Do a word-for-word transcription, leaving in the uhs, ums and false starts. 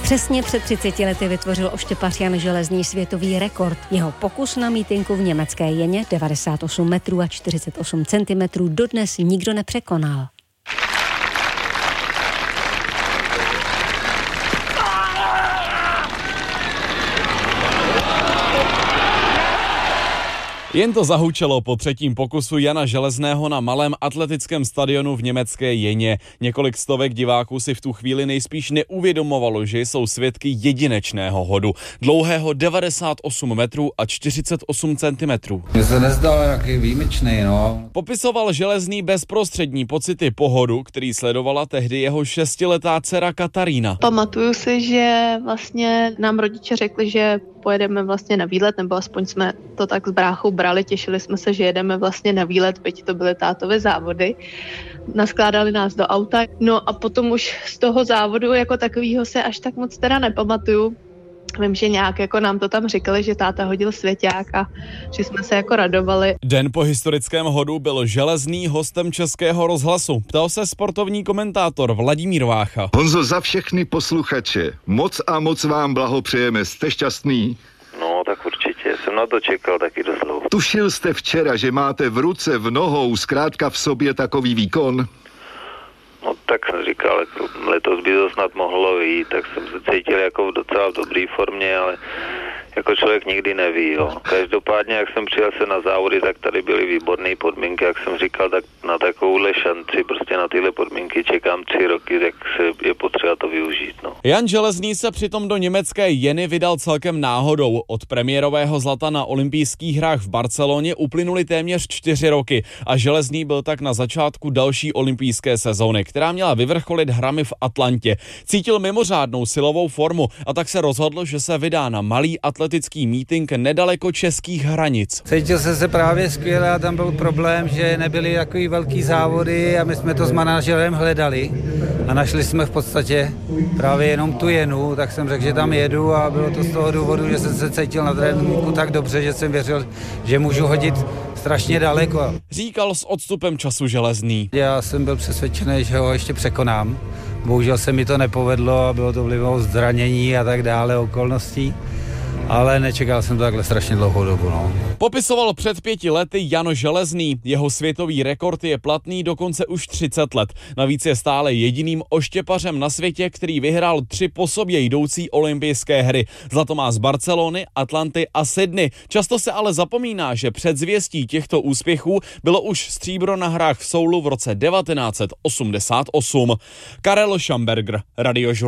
Přesně před třiceti lety vytvořil oštěpař Jan Železný světový rekord. Jeho pokus na mítinku v německé Jeně devadesát osm metrů a čtyřicet osm centimetrů dodnes nikdo nepřekonal. Jen to zahučelo po třetím pokusu Jana Železného na malém atletickém stadionu v německé Jeně. Několik stovek diváků si v tu chvíli nejspíš neuvědomovalo, že jsou svědky jedinečného hodu. Dlouhého devadesát osm metrů a čtyřicet osm centimetrů. Mně se nezdal jaký výjimečný, no. Popisoval Železný bezprostřední pocity pohodu, který sledovala tehdy jeho šestiletá dcera Katarína. Pamatuju si, že vlastně nám rodiče řekli, že pojedeme vlastně na výlet, nebo aspoň jsme to tak s bráchou brali, těšili jsme se, že jedeme vlastně na výlet, byť to byly tátové závody. Naskládali nás do auta, no a potom už z toho závodu jako takového se až tak moc teda nepamatuju. Vím, že nějak jako nám to tam říkali, že táta hodil svěťák a že jsme se jako radovali. Den po historickém hodu byl Železný hostem Českého rozhlasu. Ptal se sportovní komentátor Vladimír Vácha. Honzo, za všechny posluchače, moc a moc vám blahopřejeme, jste šťastný? No, tak určitě, jsem na to čekal taky doslova. Tušil jste včera, že máte v ruce, v nohou, zkrátka v sobě takový výkon? No tak jsem říkal, jako letos by to snad mohlo vyjít, tak jsem se cítil jako v docela v dobré formě, ale jako člověk nikdy neví, jo. Každopádně, jak jsem přijel se na závody, tak tady byly výborné podmínky, jak jsem říkal, tak na takovouhle šanci, prostě na tyhle podmínky čekám tři roky, tak se je potřeba to využít, no. Jan Železný se přitom do německé Jeny vydal celkem náhodou. Od premiérového zlata na olympijských hrách v Barceloně uplynuly téměř čtyři roky a Železný byl tak na začátku další olympijské sezóny, která měla vyvrcholit hrami v Atlantě. Cítil mimořádnou silovou formu a tak se rozhodl, že se vydá na malý atletický mítink nedaleko českých hranic. Cítil jsem se právě skvěle a tam byl problém, že nebyly takový velký závody a my jsme to s manažerem hledali a našli jsme v podstatě právě jenom tu Jenu, tak jsem řekl, že tam jedu a bylo to z toho důvodu, že jsem se cítil na tréninku tak dobře, že jsem věřil, že můžu hodit strašně daleko. Říkal s odstupem času Železný. Já jsem byl přesvědčený, že ho ještě překonám. Bohužel se mi to nepovedlo a bylo to vlivou zranění a tak dále okolností. Ale nečekal jsem to takhle strašně dlouhou dobu, no. Popisoval před pěti lety Jan Železný. Jeho světový rekord je platný dokonce už třicet let. Navíc je stále jediným oštěpařem na světě, který vyhrál tři po sobě jdoucí olympijské hry. Zlato má z Barcelony, Atlanty a Sydney. Často se ale zapomíná, že před zvěstí těchto úspěchů bylo už stříbro na hrách v Soulu v roce devatenáct set osmdesát osm. Karel Schamberger, Radiožurnál.